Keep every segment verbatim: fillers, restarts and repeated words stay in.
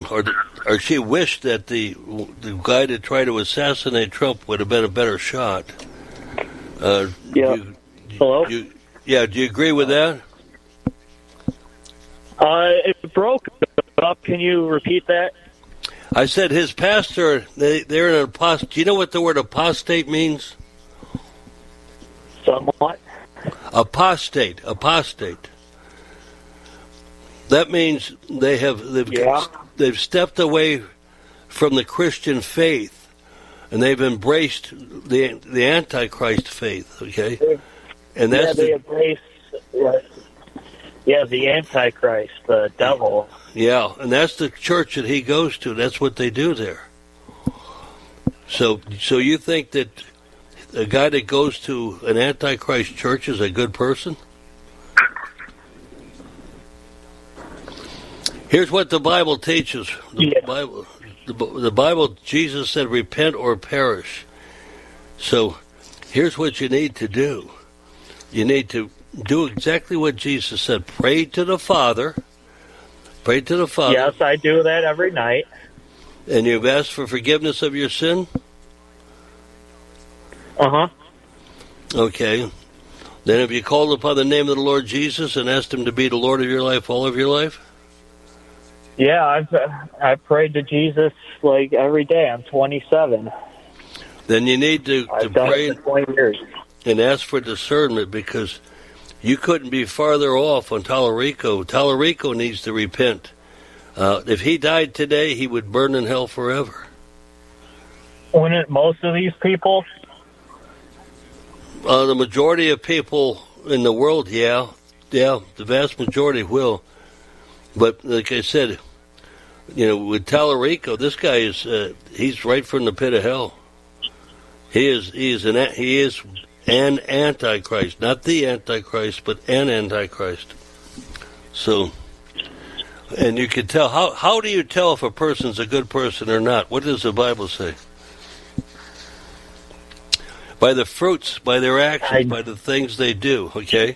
or, or she wished that the the guy that tried to assassinate Trump would have been a better shot. Uh, yeah. You, Hello? you, yeah, do you agree with that? Uh, it broke up. Can you repeat that? I said his pastor, they, they're an apostate. Do you know what the word apostate means? Somewhat. Apostate, apostate. That means they have they've Yeah. they've stepped away from the Christian faith, and they've embraced the the Antichrist faith. Okay, and that's yeah, they the, embrace. Yeah, yeah, the Antichrist, the devil. yeah, and that's the church that he goes to. That's what they do there. So, so you think that a guy that goes to an Antichrist church is a good person? Here's what the Bible teaches. The Yeah. Bible, the, the Bible, Jesus said, "Repent or perish." So, here's what you need to do. You need to do exactly what Jesus said. Pray to the Father. Pray to the Father. Yes, I do that every night. And you've asked for forgiveness of your sin? Uh-huh. Okay. Then have you called upon the name of the Lord Jesus and asked him to be the Lord of your life all of your life? Yeah, I've I prayed to Jesus like every day. I'm twenty-seven. Then you need to, to I've done pray it for twenty years. and ask for discernment, because you couldn't be farther off on Tallarico. Tallarico needs to repent. Uh, if he died today, he would burn in hell forever. Wouldn't most of these people? Uh, the majority of people in the world, yeah, yeah, the vast majority will. But like I said, you know, with Tallarico, this guy is, uh, he's right from the pit of hell. He is, he is an, he is an Antichrist, not the Antichrist, but an Antichrist. So, and you can tell, how, how do you tell if a person's a good person or not? What does the Bible say? By the fruits, by their actions, I, by the things they do, okay?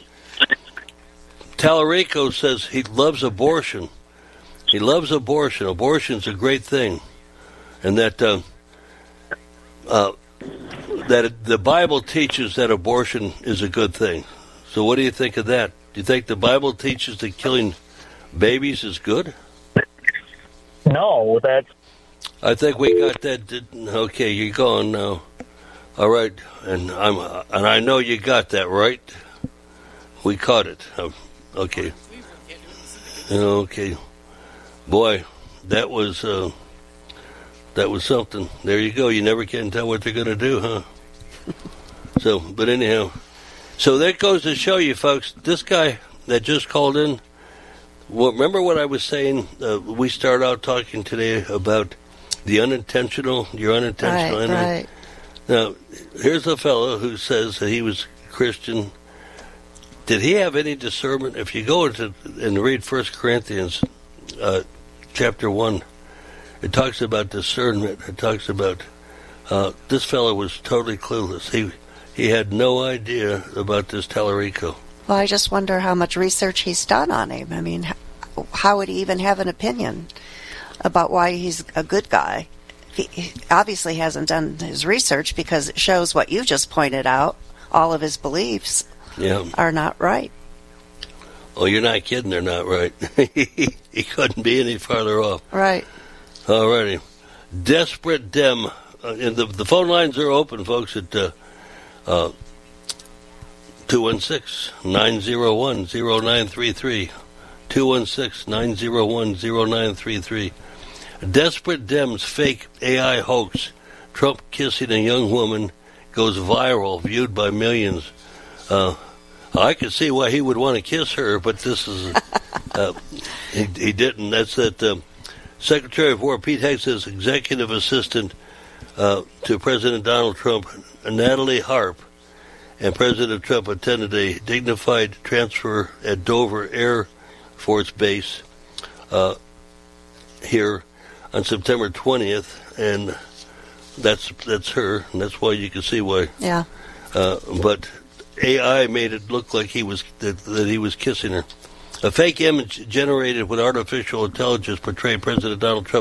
Tallarico says he loves abortion. He loves abortion. Abortion's a great thing. And that uh, uh, that the Bible teaches that abortion is a good thing. So what do you think of that? Do you think the Bible teaches that killing babies is good? no, that's... I think we got that. Okay, you're gone now. All right, and I'm and I know you got that right. We caught it. Um, okay. Okay. Boy, that was uh, that was something. There you go. You never can tell what they're going to do, huh? So, but anyhow, so that goes to show you, folks. This guy that just called in. Well, remember what I was saying? Uh, we started out talking today about the unintentional. Your unintentional. Right, enemy. right. Now, here's a fellow who says that he was Christian. Did he have any discernment? If you go into and read First Corinthians uh, chapter one, it talks about discernment. It talks about uh, this fellow was totally clueless. He he had no idea about this Tallarico. Well, I just wonder how much research he's done on him. I mean, how, how would he even have an opinion about why he's a good guy? He, he obviously hasn't done his research, because it shows what you just pointed out. All of his beliefs Yeah. are not right. Oh, you're not kidding. They're not right. He couldn't be any farther off. Right. All righty. Desperate Dem. Uh, and the, the phone lines are open, folks, at uh, uh, two one six, nine zero one, zero nine three three. two one six, nine zero one, zero nine three three. Desperate Dems fake A I hoax. Trump kissing a young woman goes viral, viewed by millions. Uh, I could see why he would want to kiss her, but this is... Uh, he, he didn't. That's that uh, Secretary of War Pete Hegseth's executive assistant uh, to President Donald Trump, Natalie Harp, and President Trump attended a dignified transfer at Dover Air Force Base uh, here on September twentieth, and that's that's her, and that's why you can see why. Yeah. Uh, but A I made it look like he was that, that he was kissing her. A fake image generated with artificial intelligence portrayed President Donald Trump